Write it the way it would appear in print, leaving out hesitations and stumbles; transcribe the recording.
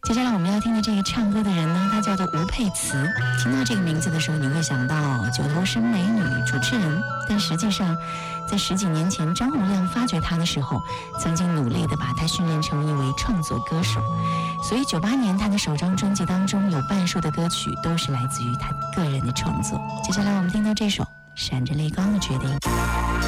接下来我们要听的这个唱歌的人呢，他叫做吴佩慈。听到这个名字的时候，你会想到九头身美女主持人，但实际上在10几年前张洪量发掘他的时候，曾经努力的把他训练成一位创作歌手，所以98年他的首张专辑当中有半数的歌曲都是来自于他个人的创作。接下来我们听到这首闪着泪光的决定。